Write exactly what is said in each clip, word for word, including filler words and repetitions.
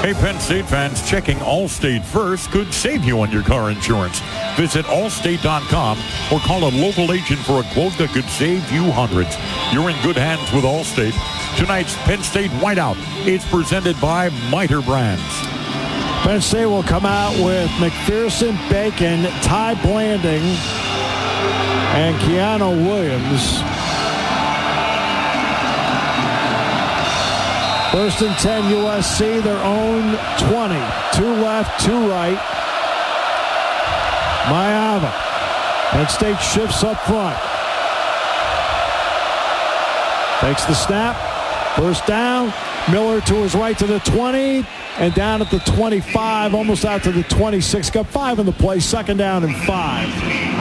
Hey, Penn State fans, checking Allstate first could save you on your car insurance. Visit allstate dot com or call a local agent for a quote that could save you hundreds. You're in good hands with Allstate. Tonight's Penn State Whiteout is presented by Miter Brands. Penn State will come out with McPherson, Bacon, Ty Blanding, and Keanu Williams. First and ten, U S C, their own twenty. Two left, two right. Maiava. Penn State shifts up front. Takes the snap. First down. Miller to his right to the twenty. And down at the twenty-five, almost out to the twenty-six. Got five in the play. Second down and five.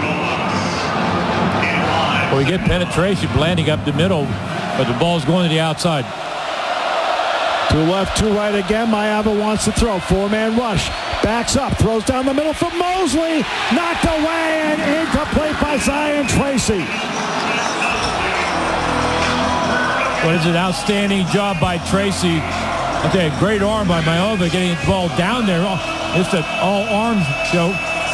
Well, we get penetration, Blanding up the middle, but the ball's going to the outside. Two left, two right again. Maiava wants to throw. Four-man rush. Backs up. Throws down the middle for Mosley. Knocked away and incomplete by Zion Tracy. Well, it's an outstanding job by Tracy. Okay, great arm by Maiava getting the ball down there. It's an all-arm show.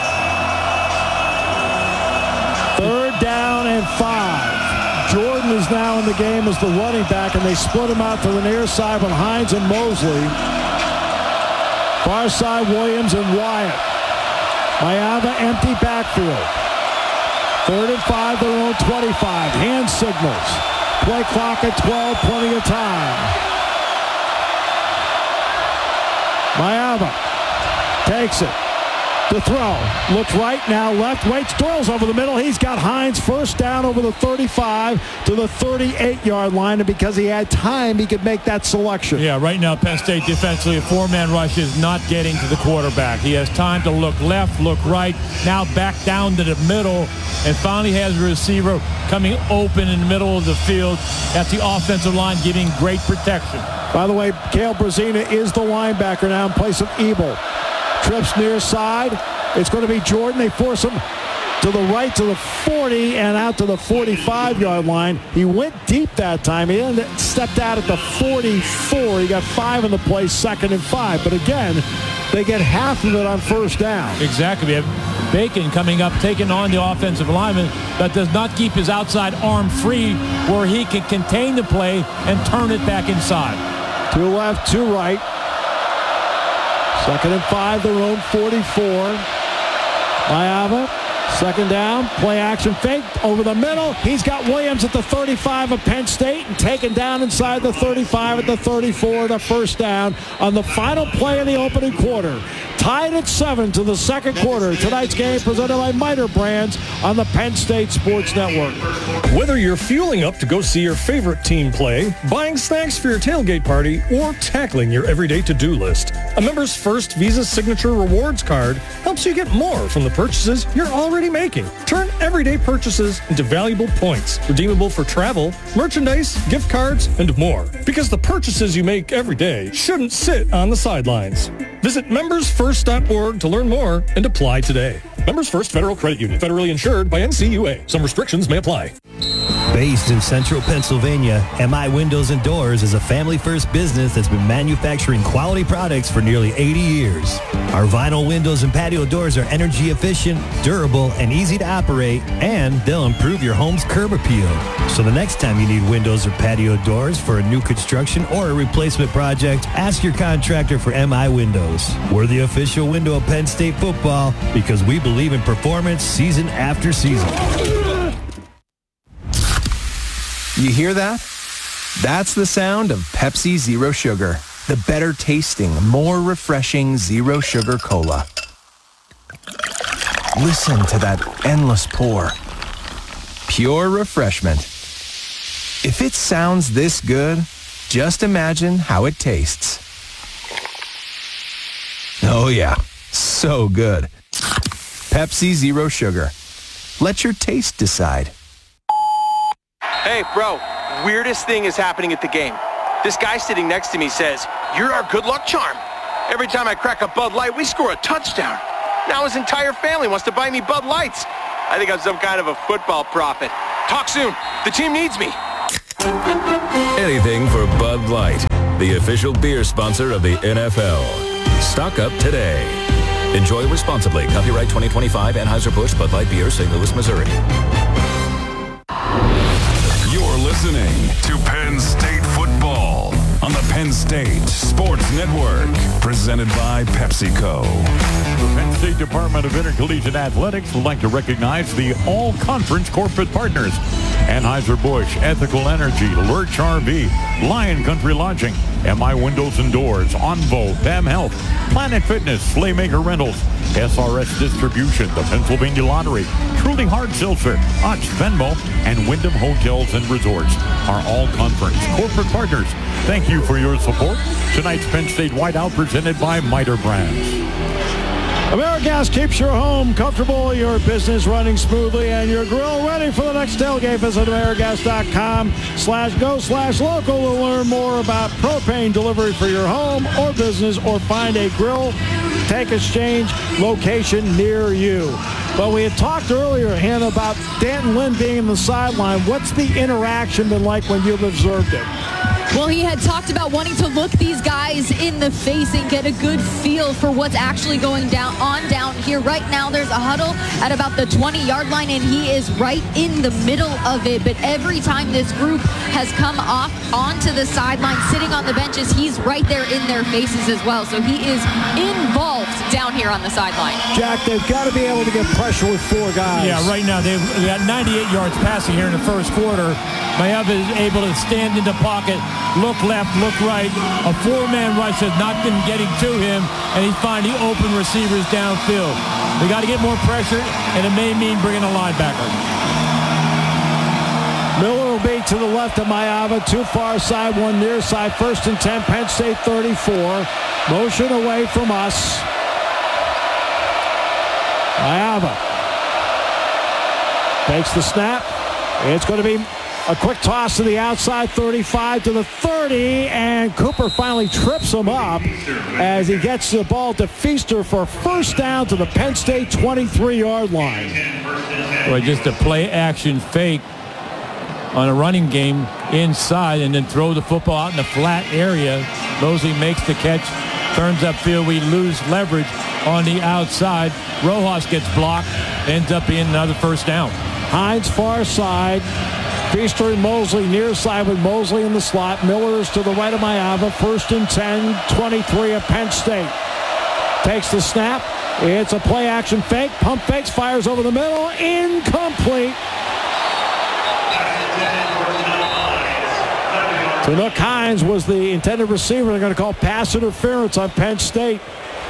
Third down and five. Jordan is now in the game as the running back, and they split him out to the near side with Hines and Mosley. Far side, Williams and Wyatt. Maiava, empty backfield. Third and five, their own twenty-five. Hand signals. Play clock at twelve, plenty of time. Maiava takes it. To throw. Looks right, now left. Waits, twirls over the middle. He's got Hines first down over the thirty-five to the thirty-eight-yard line. And because he had time, he could make that selection. Yeah, right now, Penn State defensively, a four-man rush is not getting to the quarterback. He has time to look left, look right, now back down to the middle, and finally has a receiver coming open in the middle of the field at the offensive line, giving great protection. By the way, Cale Brazina is the linebacker now in place of Ebel. Trips near side. It's going to be Jordan. They force him to the right to the forty and out to the forty-five-yard line. He went deep that time. He then stepped out at the forty-four. He got five in the play, second and five. But again, they get half of it on first down. Exactly. We have Bacon coming up, taking on the offensive lineman, but does not keep his outside arm free where he can contain the play and turn it back inside. Two left, two right. Second and five, their own forty-four. Maiava, second down, play action fake over the middle. He's got Williams at the thirty-five of Penn State and taken down inside the thirty-five at the thirty-four, the first down on the final play of the opening quarter. Tied at seven to the second quarter. Tonight's game presented by Miter Brands on the Penn State Sports Network. Whether you're fueling up to go see your favorite team play, buying snacks for your tailgate party, or tackling your everyday to-do list, a Members First Visa Signature Rewards card helps you get more from the purchases you're already making. Turn everyday purchases into valuable points, redeemable for travel, merchandise, gift cards, and more. Because the purchases you make every day shouldn't sit on the sidelines. Visit members first dot org to learn more and apply today. Members First Federal Credit Union, federally insured by N C U A. Some restrictions may apply. Based in central Pennsylvania, M I Windows and Doors is a family-first business that's been manufacturing quality products for nearly eighty years. Our vinyl windows and patio doors are energy efficient, durable, and easy to operate, and they'll improve your home's curb appeal. So the next time you need windows or patio doors for a new construction or a replacement project, ask your contractor for M I Windows. We're the official window of Penn State football because we believe in performance season after season. You hear that? That's the sound of Pepsi Zero Sugar, the better tasting, more refreshing Zero Sugar Cola. Listen to that endless pour. Pure refreshment. If it sounds this good, just imagine how it tastes. Oh yeah, so good. Pepsi Zero Sugar. Let your taste decide. Hey, bro, weirdest thing is happening at the game. This guy sitting next to me says, "You're our good luck charm. Every time I crack a Bud Light, we score a touchdown." Now his entire family wants to buy me Bud Lights. I think I'm some kind of a football prophet. Talk soon. The team needs me. Anything for Bud Light. the official beer sponsor of the N F L. Stock up today. Enjoy responsibly. Copyright twenty twenty-five Anheuser-Busch Bud Light Beer, Saint Louis, Missouri. You're listening to Penn State football on the Penn State Sports Network, presented by PepsiCo. The Penn State Department of Intercollegiate Athletics would like to recognize the all-conference corporate partners: Anheuser-Busch, Ethical Energy, Lurch R V, Lion Country Lodging, M I Windows and Doors, Onvo, P A M Health, Planet Fitness, Slaymaker Rentals, S R S Distribution, the Pennsylvania Lottery, Truly Hard Seltzer, Utz, Venmo, and Wyndham Hotels and Resorts are all conference corporate partners. Thank you for your support. Tonight's Penn State Whiteout presented by Miter Brands. AmeriGas keeps your home comfortable, your business running smoothly, and your grill ready for the next tailgate. Visit AmeriGas.com slash go slash local to learn more about propane delivery for your home or business, or find a grill tank exchange location near you. But we had talked earlier, Hannah, about D'Anton Lynn being in the sideline. What's the interaction been like when you've observed it? Well, he had talked about wanting to look these guys in the face and get a good feel for what's actually going down on down here. Right now, there's a huddle at about the twenty-yard line, and he is right in the middle of it. But every time this group has come off onto the sideline, sitting on the benches, he's right there in their faces as well. So he is involved down here on the sideline. Jack, they've got to be able to get pressure with four guys. Yeah, right now they've got ninety-eight yards passing here in the first quarter. Mayava is able to stand in the pocket, look left, look right. A four-man rush has not been getting to him, and he's finding open receivers downfield. They got to get more pressure, and it may mean bringing a linebacker. Miller will be to the left of Mayava, two far side, one near side. First and ten, Penn State thirty-four. Motion away from us. Mayava takes the snap. It's going to be a quick toss to the outside, thirty-five to the thirty, and Cooper finally trips him up as he gets the ball to Feaster for a first down to the Penn State twenty-three-yard line. Well, just a play-action fake on a running game inside, and then throw the football out in the flat area. Mosley makes the catch, turns upfield. We lose leverage on the outside. Rojas gets blocked, ends up being another first down. Hines far side. Feaster and Mosley near side with Mosley in the slot. Miller's to the right of Mayava. First and ten, twenty-three of Penn State. Takes the snap. It's a play action fake. Pump fakes, fires over the middle. Incomplete. Tanook Hines was the intended receiver. They're going to call pass interference on Penn State.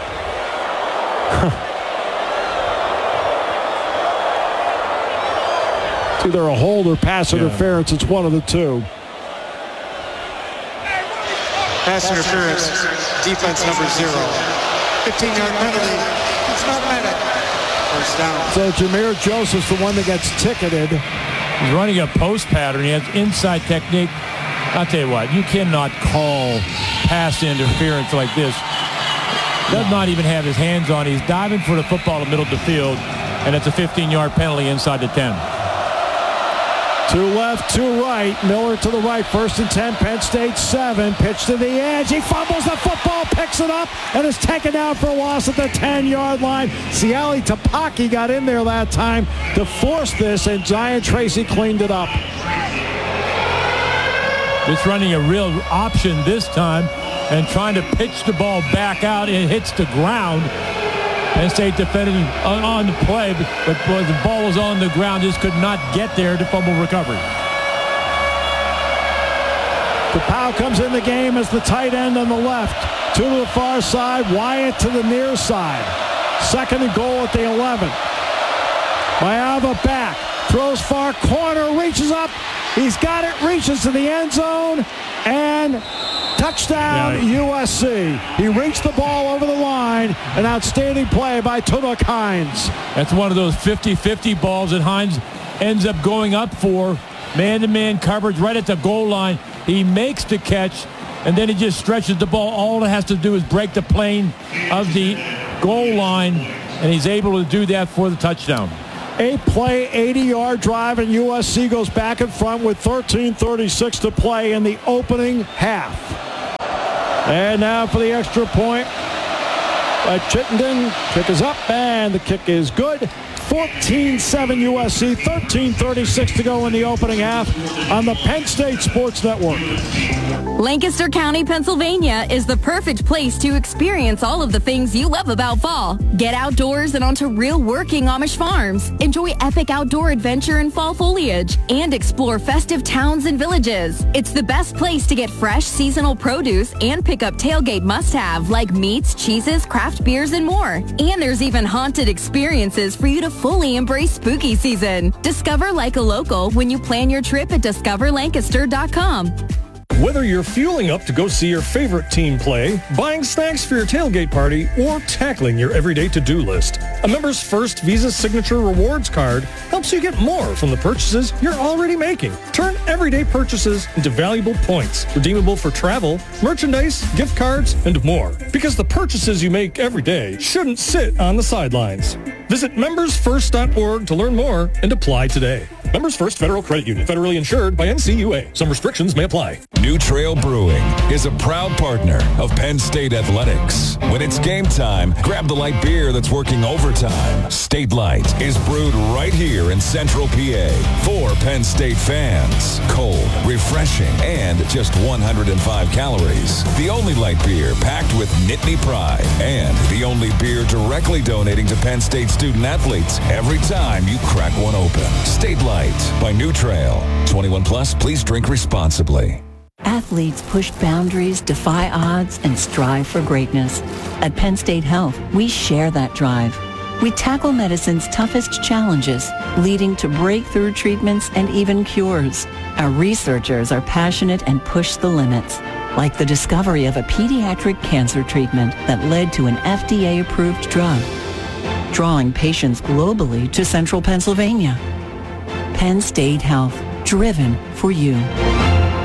It's either a hold or pass yeah. interference. It's one of the two. Pass interference, defense number zero. fifteen-yard penalty. It's not medic. First down. So Jameer Joseph's the one that gets ticketed. He's running a post pattern. He has inside technique. I'll tell you what, you cannot call pass interference like this. Does no. not even have his hands on. He's diving for the football in the middle of the field, and it's a fifteen-yard penalty inside the ten. Two left, two right. Miller to the right. First and ten, Penn State seven. Pitch to the edge. He fumbles the football, picks it up, and is taken down for a loss at the ten-yard line. Siali Tapaki got in there that time to force this, and Zion Tracy cleaned it up. Just running a real option this time and trying to pitch the ball back out. It hits the ground. Penn State defended on, on the play, but the ball was on the ground, just could not get there to fumble recovery. Kapow comes in the game as the tight end on the left. Two to the far side, Wyatt to the near side. Second and goal at the eleven. Mayava back, throws far corner, reaches up. He's got it, reaches to the end zone, and touchdown yeah. U S C. He reached the ball over the line. An outstanding play by Tanook Hines. That's one of those fifty-fifty balls that Hines ends up going up for. Man-to-man coverage right at the goal line. He makes the catch, and then he just stretches the ball. All it has to do is break the plane of the goal line, and he's able to do that for the touchdown. Eight-play, eighty-yard drive, and U S C goes back in front with thirteen thirty-six to play in the opening half. And now for the extra point by Chittenden. Kick is up, and the kick is good. fourteen seven U S C, thirteen thirty-six to go in the opening half on the Penn State Sports Network. Lancaster County, Pennsylvania is the perfect place to experience all of the things you love about fall. Get outdoors and onto real working Amish farms. Enjoy epic outdoor adventure in fall foliage and explore festive towns and villages. It's the best place to get fresh seasonal produce and pick up tailgate must-have like meats, cheeses, craft beers, and more. And there's even haunted experiences for you to fully embrace spooky season. Discover like a local when you plan your trip at discover lancaster dot com. Whether you're fueling up to go see your favorite team play, buying snacks for your tailgate party, or tackling your everyday to-do list, a member's first Visa Signature Rewards card helps you get more from the purchases you're already making. Turn everyday purchases into valuable points, redeemable for travel, merchandise, gift cards, and more. Because the purchases you make every day shouldn't sit on the sidelines. Visit members first dot org to learn more and apply today. Members First Federal Credit Union, federally insured by N C U A. Some restrictions may apply. New Trail Brewing is a proud partner of Penn State Athletics. When it's game time, grab the light beer that's working overtime. State Light is brewed right here in Central P A for Penn State fans. Cold, refreshing, and just one hundred five calories. The only light beer packed with Nittany pride, and the only beer directly donating to Penn State student athletes every time you crack one open. State Light by New Trail. twenty-one plus, please drink responsibly. Athletes push boundaries, defy odds, and strive for greatness. At Penn State Health, we share that drive. We tackle medicine's toughest challenges, leading to breakthrough treatments and even cures. Our researchers are passionate and push the limits, like the discovery of a pediatric cancer treatment that led to an F D A-approved drug, drawing patients globally to Central Pennsylvania. Penn State Health, driven for you.